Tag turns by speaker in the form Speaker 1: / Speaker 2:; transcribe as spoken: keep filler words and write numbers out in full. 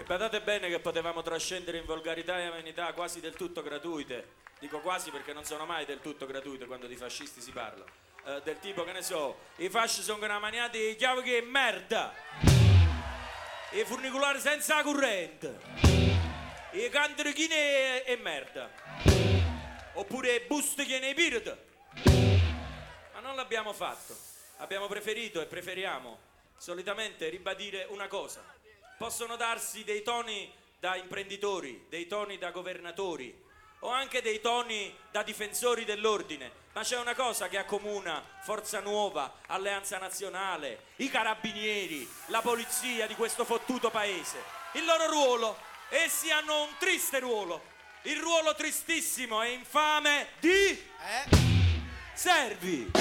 Speaker 1: E badate bene che potevamo trascendere in volgarità e amenità quasi del tutto gratuite. Dico quasi perché non sono mai del tutto gratuite quando di fascisti si parla. Eh, del tipo, che ne so, i fasci sono una maniata di chiave che è merda. I funicolari senza corrente. I cantrichini e, e merda. Oppure buste che nei pirata. Ma non l'abbiamo fatto. Abbiamo preferito e preferiamo solitamente ribadire una cosa. Possono darsi dei toni da imprenditori, dei toni da governatori o anche dei toni da difensori dell'ordine, ma c'è una cosa che accomuna Forza Nuova, Alleanza Nazionale, i carabinieri, la polizia di questo fottuto paese. Il loro ruolo, essi hanno un triste ruolo, il ruolo tristissimo e infame di
Speaker 2: Eh?
Speaker 1: servi.